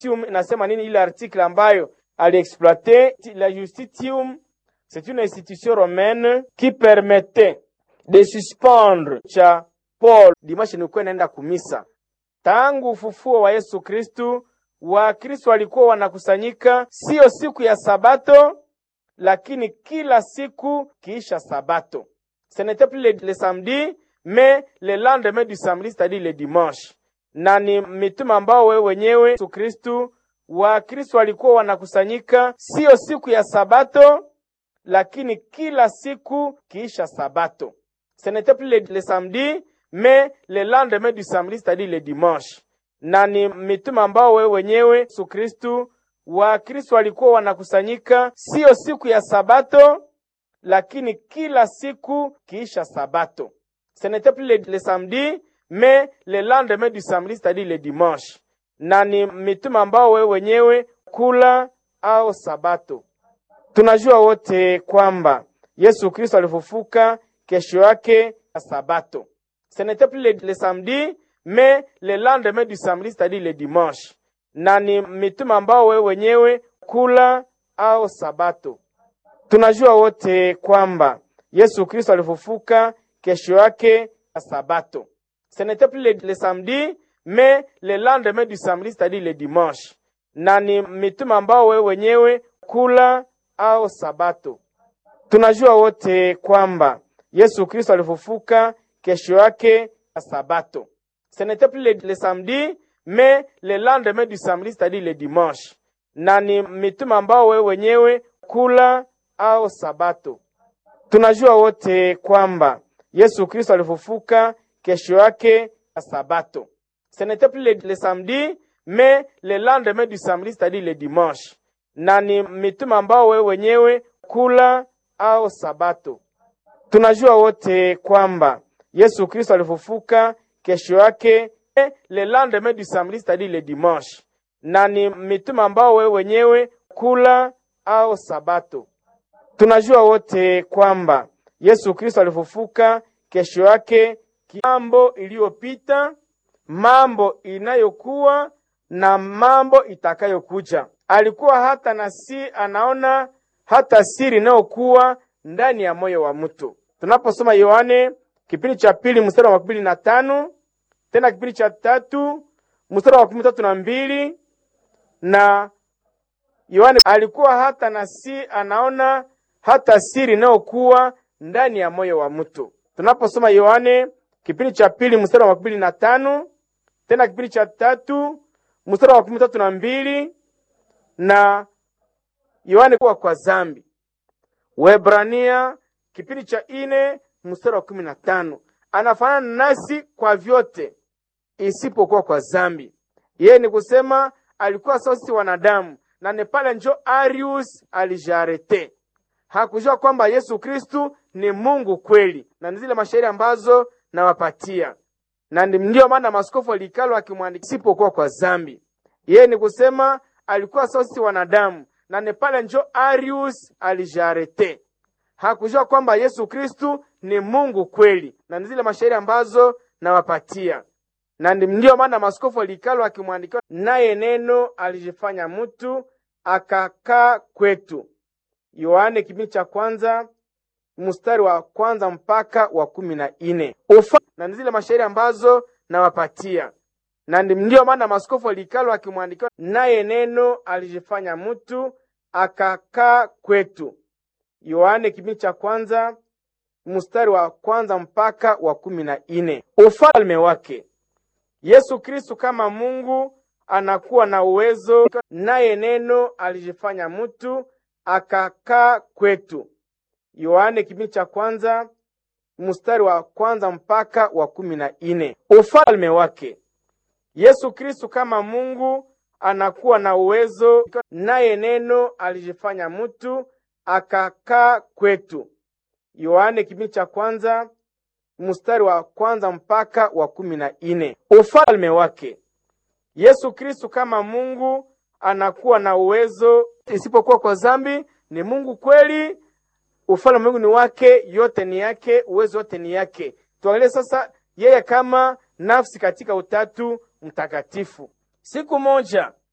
Nasema nini ile article ambayo aliexploiter? La Justitium, c'est une institution romaine qui permettait de suspendre cha Paul dimanche nilikuwa naenda kumisa. Tangu ufufuo wa Yesu Kristu, Wakristo walikuwa wanakusanyika sio siku ya Sabato, lakini kila siku kiisha Sabato. Ce n'était plus le samedi, mais le lendemain du samedi, c'est-à-dire le dimanche. Na ni mitume ambao wewe wenyewe Yesu Kristu, Wakristo walikuwa wanakusanyika sio siku ya Sabato, lakini kila siku kiisha Sabato. Ce n'était plus le samedi, mais le lendemain du samedi, c'est-à-dire le dimanche. Na ni mitume ambao wewe wenyewe Yesu Kristu, Wakristo walikuwa wanakusanyika sio siku ya Sabato, lakini kila siku kiisha Sabato. Ce n'était plus le samedi, mais le lendemain du samedi, c'est-à-dire le dimanche. Na ni mitume ambao wewe wenyewe kula au Sabato. Tunajua wote kwamba Yesu Kristo alifufuka kesho yake ya Sabato. Ce n'était plus le samedi, mais le lendemain du samedi, c'est-à-dire le dimanche. Na ni mitume ambao wewe wenyewe kula au Sabato. Tunajua wote kwamba Yesu Kristo alifufuka kesho yake ya Sabato. Ce n'était plus le samedi, mais le lendemain du samedi, c'est-à-dire le dimanche. Na ni mitume ambao wewe wenyewe kula au Sabato. Tunajua wote kwamba Yesu Kristo alifufuka kesho yake ya Sabato. Ce n'était plus le samedi, mais le lendemain du samedi, c'est-à-dire le dimanche. Na ni mitume ambao wewe wenyewe kula au Sabato. Tunajua wote kwamba Yesu Kristo alifufuka kesho yake ya Sabato. Ce n'était plus le samedi, mais le lendemain du samedi, c'est-à-dire le dimanche. Na ni mitume ambao wewe wenyewe kula au Sabato. Tunajua wote kwamba Yesu Kristo alifufuka kesho yake le lendemain du samedi, c'est-à-dire le dimanche. Na ni mitume ambao wewe wenyewe kula au Sabato. Tunajua wote kwamba Yesu Kristo alifufuka kesho yake, mambo iliyopita, mambo inayokuwa na mambo itakayokuja. Alikuwa hata anaona hata siri inayokuwa ndani ya moyo wa mtu. Tunaposoma Yohane kipindi cha 2 mstari wa 25, tena kipindi cha 3 mstari wa 32, na Yohane alikuwa hata anaona hata siri inayokuwa ndani ya moyo wa mtu. Tunaposoma Yohane kipindi cha 2 mstari wa 25, tena kipindi cha 3 mstari wa 32, na Yohane kwa zambi. Waebrania kipindi cha 4 mstari wa 15, anafanana nasi kwa vyote isipokuwa kwa zambi. Yeye ni kusema alikuwa sisi wanadamu, na nepale njo Arius alijarete. Hakujua kwamba Yesu Kristu ni Mungu kweli, na zile mashairi ambazo nawapatia. Na ndio maana maskofu alikalo akimwandikia isipokuwa kwa zambi. Yeye ni kusema alikuwa sisi wanadamu, na nepale njo Arius alijarete. Hakujua kwamba Yesu Kristu ni Mungu kweli, na zile mashairi ambazo nawapatia. Na ndio maana maskofu alikalo akimwandikia, naye neno alijifanya mtu akakaa kwetu. Yohane kipindi cha 1 mstari wa 1 mpaka wa 14. Na zile mashairi ambazo nawapatia. Na ndio maana maskofu alikalo akimwandikia, naye neno alijifanya mtu akakaa kwetu. Yohane kipindi cha 1 mstari wa 1 mpaka wa 14. Ufalme wake. Yesu Kristo kama Mungu anakuwa na uwezo, naye neno alijifanya mtu akakaa kwetu. Yohane kipindi cha 1 mstari wa 1 mpaka wa 14. Ufalme wake. Yesu Kristo kama Mungu anakuwa na uwezo, naye neno alijifanya mtu akakaa kwetu. Yohane kipindi cha 1 mstari wa 1 mpaka wa 14. Ufalme wake. Yesu Kristo kama Mungu anakuwa na uwezo isipokuwa kwa zambi, ni Mungu kweli. Ufalme wa Mungu ni wake, yote ni yake, uwezo wote ni yake. Tuangalie sasa yeye kama nafsi katika Utatu Mtakatifu. Siku moja